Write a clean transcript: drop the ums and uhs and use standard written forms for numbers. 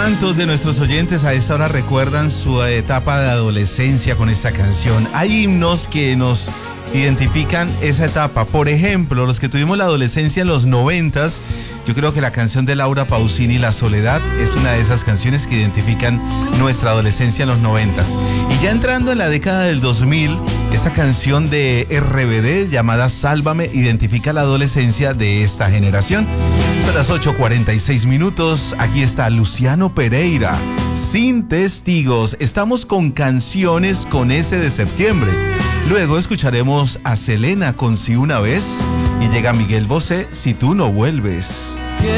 ¿Cuántos de nuestros oyentes a esta hora recuerdan su etapa de adolescencia con esta canción? Hay himnos que nos identifican esa etapa. Por ejemplo, los que tuvimos la adolescencia en los 90s, yo creo que la canción de Laura Pausini, La Soledad, es una de esas canciones que identifican nuestra adolescencia en los 90s. Y ya entrando en la década del 2000, esta canción de RBD llamada Sálvame identifica la adolescencia de esta generación. Son las 8:46 minutos. Aquí está Luciano Pereira, Sin Testigos. Estamos con canciones con S de septiembre. Luego escucharemos a Selena con Si Una Vez y llega Miguel Bosé, Si Tú No Vuelves.